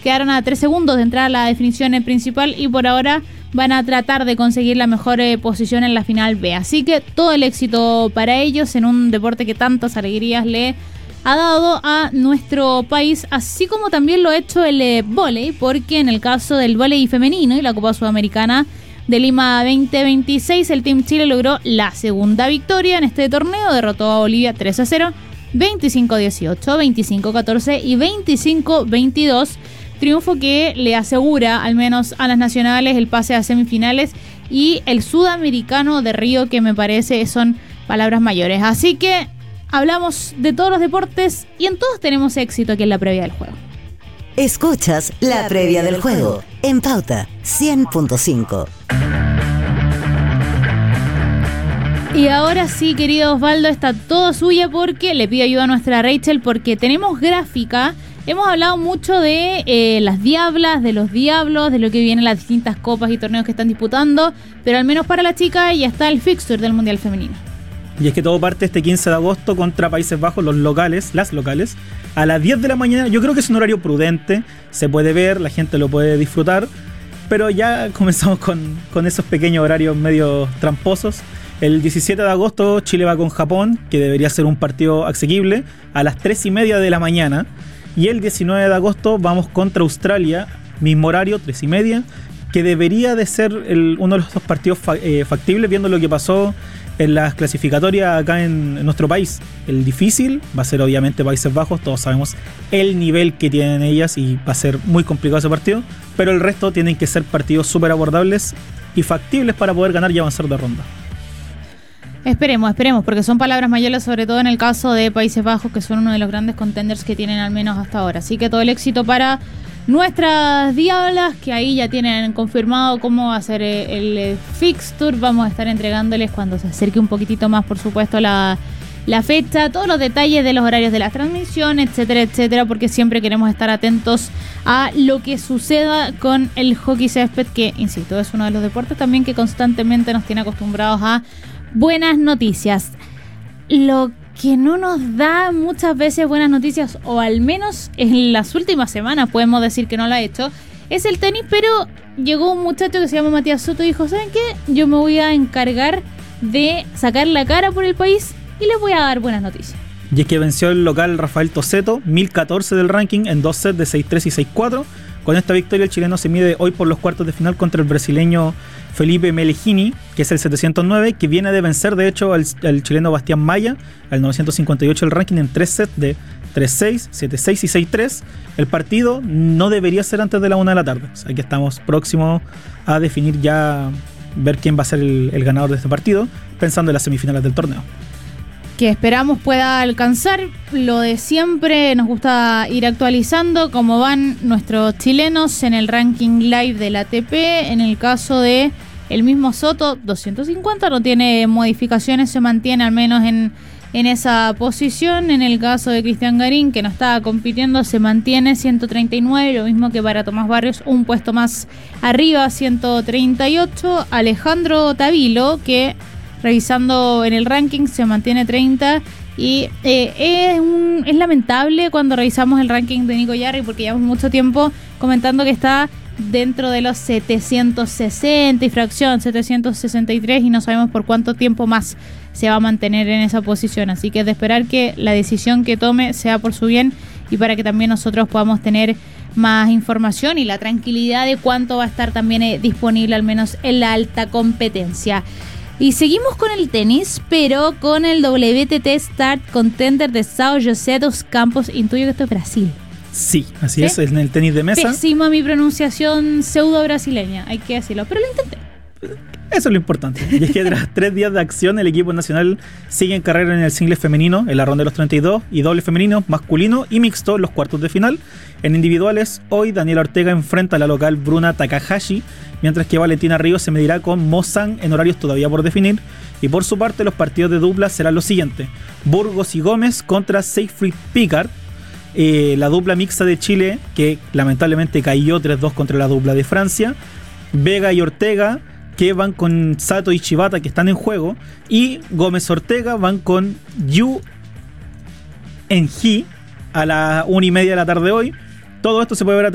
quedaron a 3 segundos de entrar a la definición principal y por ahora van a tratar de conseguir la mejor posición en la final B. Así que todo el éxito para ellos en un deporte que tantas alegrías le ha dado a nuestro país, así como también lo ha hecho el vóley, porque en el caso del vóley femenino y la Copa Sudamericana de Lima 2026, el Team Chile logró la segunda victoria en este torneo, derrotó a Bolivia 3-0, 25-18, 25-14 y 25-22, triunfo que le asegura al menos a las nacionales el pase a semifinales y el sudamericano de Río, que me parece son palabras mayores. Así que hablamos de todos los deportes y en todos tenemos éxito aquí en la previa del juego. Escuchas la previa del juego en Pauta 100.5. Y ahora sí, querido Osvaldo, está todo suya porque le pido ayuda a nuestra Rachel porque tenemos gráfica. Hemos hablado mucho de las diablas, de los diablos, de lo que vienen las distintas copas y torneos que están disputando, pero al menos para la chica ya está el fixture del Mundial Femenino. Y es que todo parte este 15 de agosto contra Países Bajos, las locales, a las 10 de la mañana. Yo creo que es un horario prudente, se puede ver, la gente lo puede disfrutar, pero ya comenzamos con esos pequeños horarios medio tramposos. El 17 de agosto Chile va con Japón, que debería ser un partido asequible, a las 3:30 de la mañana. Y el 19 de agosto vamos contra Australia, mismo horario, 3:30, que debería de ser uno de los dos partidos factibles, viendo lo que pasó en las clasificatorias acá en nuestro país. El difícil va a ser obviamente Países Bajos, todos sabemos el nivel que tienen ellas y va a ser muy complicado ese partido, pero el resto tienen que ser partidos súper abordables y factibles para poder ganar y avanzar de ronda. Esperemos, porque son palabras mayores, sobre todo en el caso de Países Bajos, que son uno de los grandes contenders que tienen al menos hasta ahora. Así que todo el éxito para nuestras diablas, que ahí ya tienen confirmado cómo va a ser el fixture. Vamos a estar entregándoles cuando se acerque un poquitito más, por supuesto, la fecha, todos los detalles de los horarios de la transmisión, etcétera, etcétera, porque siempre queremos estar atentos a lo que suceda con el hockey césped, que, insisto, es uno de los deportes también que constantemente nos tiene acostumbrados a buenas noticias. Lo que no nos da muchas veces buenas noticias, o al menos en las últimas semanas podemos decir que no lo ha hecho, es el tenis, pero llegó un muchacho que se llama Matías Soto y dijo: ¿saben qué? Yo me voy a encargar de sacar la cara por el país y les voy a dar buenas noticias. Y es que venció el local Rafael Toseto, 1014 del ranking, en 2 sets de 6-3 y 6-4. Con esta victoria el chileno se mide hoy por los cuartos de final contra el brasileño Felipe Melegini, que es el 709, que viene de vencer de hecho al chileno Bastián Maya, al 958 del ranking, en 3 sets de 3-6, 7-6 y 6-3. El partido no debería ser antes de la 1 de la tarde. O sea, que estamos próximos a definir ya, ver quién va a ser el ganador de este partido, pensando en las semifinales del torneo. Que esperamos pueda alcanzar lo de siempre. Nos gusta ir actualizando cómo van nuestros chilenos en el ranking live del ATP. En el caso de el mismo Soto, 250, no tiene modificaciones, se mantiene al menos en esa posición. En el caso de Cristian Garín, que no estaba compitiendo, se mantiene 139, lo mismo que para Tomás Barrios, un puesto más arriba, 138. Alejandro Tavilo, que revisando en el ranking se mantiene 30 y es lamentable cuando revisamos el ranking de Nico Yarri, porque llevamos mucho tiempo comentando que está dentro de los 760 y fracción, 763, y no sabemos por cuánto tiempo más se va a mantener en esa posición, así que es de esperar que la decisión que tome sea por su bien y para que también nosotros podamos tener más información y la tranquilidad de cuánto va a estar también disponible al menos en la alta competencia. Y seguimos con el tenis, pero con el WTT Start Contender de São José dos Campos. Intuyo que esto es Brasil. Sí, así es, en el tenis de mesa. Pésima mi pronunciación pseudo brasileña, hay que decirlo, pero lo intenté. Eso es lo importante. Y es que tras 3 días de acción, el equipo nacional sigue en carrera en el singles femenino, en la ronda de los 32, y doble femenino, masculino y mixto, los cuartos de final. En individuales, hoy Daniela Ortega enfrenta a la local Bruna Takahashi, mientras que Valentina Ríos se medirá con Mo Sang en horarios todavía por definir. Y por su parte, los partidos de dupla serán los siguientes: Burgos y Gómez contra Seyfried Picard. La dupla mixta de Chile, que lamentablemente cayó 3-2 contra la dupla de Francia. Vega y Ortega, que van con Sato y Shibata, que están en juego. Y Gómez Ortega van con Yu Enji a las 1:30 de la tarde hoy. Todo esto se puede ver a